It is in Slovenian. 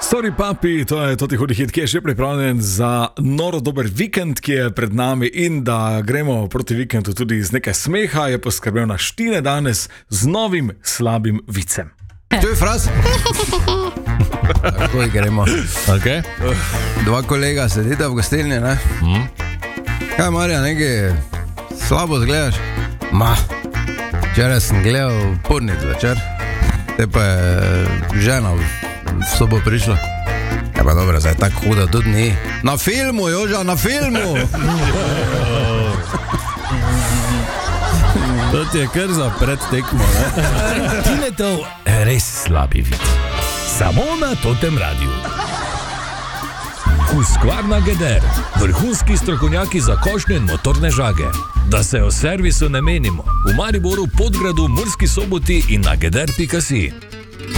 Sorry papi, to je Toti hudi hit, ki je že pripravljen za noro dober vikend, ki je pred nami, in da gremo proti vikendu tudi z nekaj smeha, je poskrbel naš Tine danes z novim slabim vicem. To je fraz. Takoj gremo. Okay. Dva kolega sedita v gostilni, ne? Kaj, Marja, nekaj slabo zgledaš? Včeraj sem gledal Pornic večer, te pa je žena v sobo prišla. Ja pa dobro, zdaj tako huda tudi ni. Na filmu, Joža, na filmu! To ti je kar za predtekmo, ne? Tinetov res slabi vid. Samo na Totem radiju. Husqvarna Geder, vrhunski strokovnjaki za košnje in motorne žage. Da se o servisu ne menimo. V Mariboru, Podgradu, Murski Soboti in na geder.si.